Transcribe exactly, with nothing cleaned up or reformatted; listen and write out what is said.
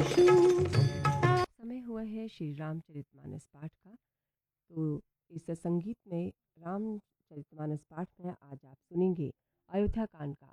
समय हुआ है श्री रामचरितमानस पाठ का। तो इस संगीत में रामचरितमानस पाठ में आज आप सुनेंगे अयोध्या कांड का